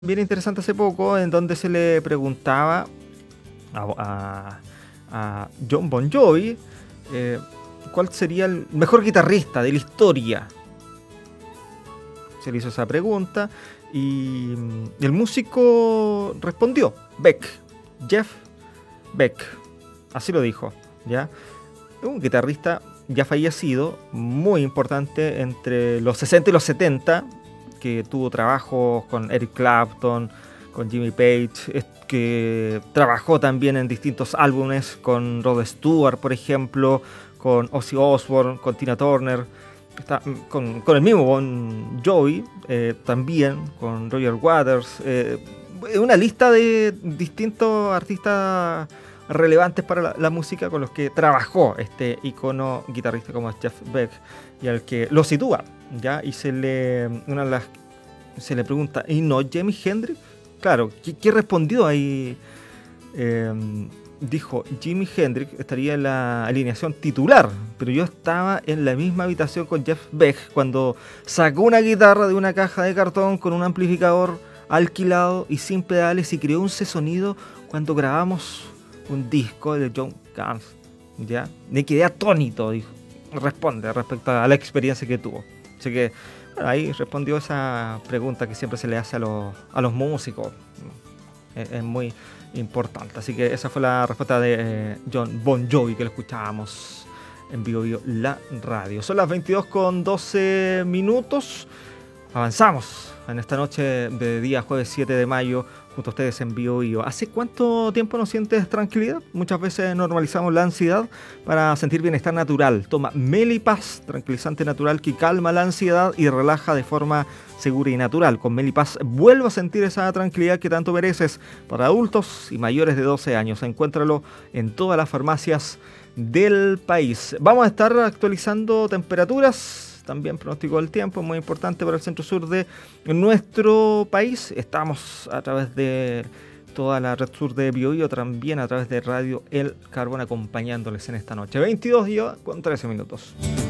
bien interesante hace poco en donde se le preguntaba a Jon Bon Jovi cuál sería el mejor guitarrista de la historia. Se le hizo esa pregunta y el músico respondió: Beck, Jeff Beck, así lo dijo, ¿ya? Un guitarrista ya fallecido, muy importante entre los 60 y los 70, que tuvo trabajos con Eric Clapton, con Jimmy Page, que trabajó también en distintos álbumes con Rod Stewart, por ejemplo, con Ozzy Osbourne, con Tina Turner, con el mismo Bon Jovi, también con Roger Waters, una lista de distintos artistas relevantes para la música con los que trabajó este icono guitarrista como Jeff Beck, y al que lo sitúa, ¿ya? Y se le pregunta: ¿y no Jimi Hendrix? Claro, ¿qué respondió ahí? Dijo: Jimi Hendrix estaría en la alineación titular, pero yo estaba en la misma habitación con Jeff Beck cuando sacó una guitarra de una caja de cartón con un amplificador alquilado y sin pedales y creó ese sonido cuando grabamos un disco de John Guns, ¿ya? Me quedé atónito, dijo, responde respecto a la experiencia que tuvo. Así que bueno, ahí respondió esa pregunta que siempre se le hace a los músicos. Es muy importante. Así que esa fue la respuesta de Jon Bon Jovi, que lo escuchábamos en Bio Bio La Radio. Son las 22:12. Avanzamos en esta noche de día jueves 7 de mayo junto a ustedes en Bio Bio. ¿Hace cuánto tiempo no sientes tranquilidad? Muchas veces normalizamos la ansiedad para sentir bienestar natural. Toma Melipaz, tranquilizante natural que calma la ansiedad y relaja de forma segura y natural. Con Melipaz vuelve a sentir esa tranquilidad que tanto mereces. Para adultos y mayores de 12 años. Encuéntralo en todas las farmacias del país. Vamos a estar actualizando temperaturas. También pronóstico del tiempo, muy importante para el centro-sur de nuestro país. Estamos a través de toda la red sur de Bio Bio, también a través de Radio El Carbón, acompañándoles en esta noche. 22:13.